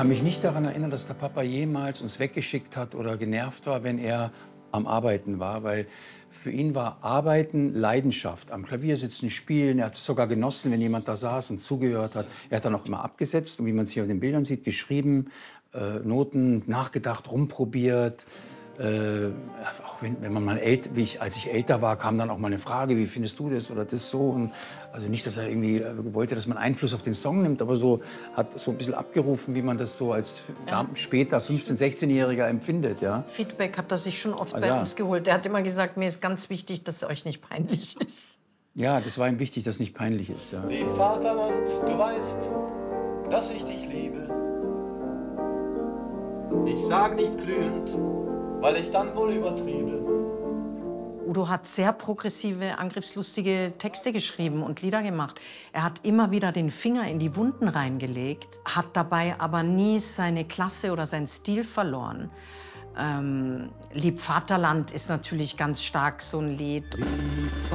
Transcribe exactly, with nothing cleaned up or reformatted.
kann mich nicht daran erinnern, dass der Papa jemals uns weggeschickt hat oder genervt war, wenn er am Arbeiten war, weil für ihn war Arbeiten Leidenschaft. Am Klavier sitzen, spielen. Er hat es sogar genossen, wenn jemand da saß und zugehört hat. Er hat dann auch immer abgesetzt und wie man es hier auf den Bildern sieht, geschrieben, äh, Noten nachgedacht, rumprobiert. Äh, auch wenn, wenn man mal ält, wie ich, als ich älter war, kam dann auch mal eine Frage, wie findest du das oder das so. Und also nicht, dass er irgendwie äh, wollte, dass man Einfluss auf den Song nimmt, aber so hat so ein bisschen abgerufen, wie man das so als ja. später fünfzehn-, sechzehnjähriger empfindet. Ja? Feedback hat er sich schon oft also, bei ja. uns geholt. Er hat immer gesagt, mir ist ganz wichtig, dass es euch nicht peinlich ist. Ja, das war ihm wichtig, dass es nicht peinlich ist. Ja. Lieb Vaterland, du weißt, dass ich dich liebe. Ich sag nicht glühend, weil ich dann wohl übertriebe. Udo hat sehr progressive, angriffslustige Texte geschrieben und Lieder gemacht. Er hat immer wieder den Finger in die Wunden reingelegt, hat dabei aber nie seine Klasse oder seinen Stil verloren. Ähm, Lieb Vaterland ist natürlich ganz stark so ein Lied.